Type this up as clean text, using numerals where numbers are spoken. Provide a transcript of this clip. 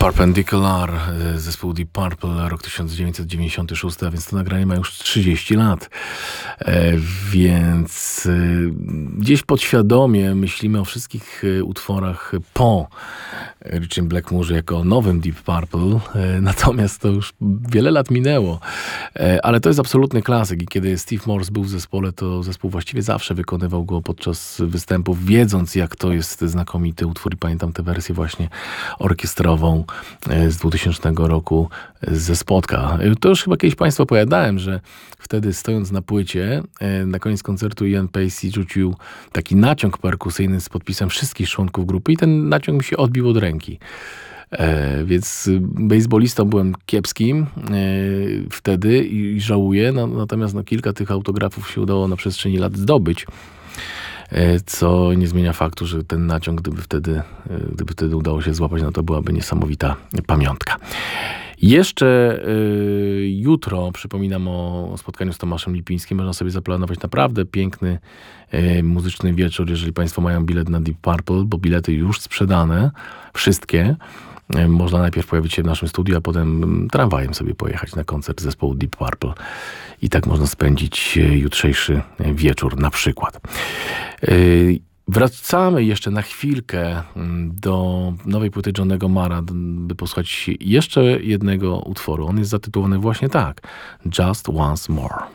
Perpendicular, zespół Deep Purple, rok 1996, a więc to nagranie ma już 30 lat. Więc gdzieś podświadomie myślimy o wszystkich utworach po Richie Blackmorze jako o nowym Deep Purple, natomiast to już wiele lat minęło. Ale to jest absolutny klasyk i kiedy Steve Morse był w zespole, to zespół właściwie zawsze wykonywał go podczas występów, wiedząc jak to jest znakomity utwór i pamiętam tę wersję właśnie orkiestrową z 2000 roku ze spotka. To już chyba kiedyś Państwu opowiadałem, że wtedy stojąc na płycie, na koniec koncertu Ian Pacey rzucił taki naciąg perkusyjny z podpisem wszystkich członków grupy i ten naciąg mi się odbił od ręki. Więc bejsbolistą byłem kiepskim wtedy i żałuję, natomiast kilka tych autografów się udało na przestrzeni lat zdobyć, co nie zmienia faktu, że ten naciąg, gdyby wtedy udało się złapać, no to byłaby niesamowita pamiątka. Jeszcze jutro, przypominam o spotkaniu z Tomaszem Lipińskim, można sobie zaplanować naprawdę piękny muzyczny wieczór, jeżeli Państwo mają bilet na Deep Purple, bo bilety już sprzedane, wszystkie. Można najpierw pojawić się w naszym studiu, a potem tramwajem sobie pojechać na koncert zespołu Deep Purple. I tak można spędzić jutrzejszy wieczór na przykład. Wracamy jeszcze na chwilkę do nowej płyty Johnnego Marra, by posłuchać jeszcze jednego utworu. On jest zatytułowany właśnie tak, Just Once More.